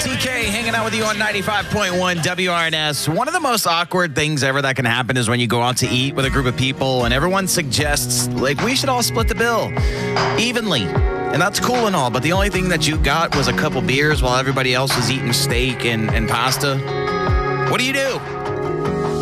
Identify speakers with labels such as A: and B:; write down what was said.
A: TK hanging out with you on 95.1 WRNS. One of the most awkward things ever that can happen is when you go out to eat with a group of people and everyone suggests, like, we should all split the bill evenly. And that's cool and all, but the only thing that you got was a couple beers while everybody else was eating steak and pasta. What do you do?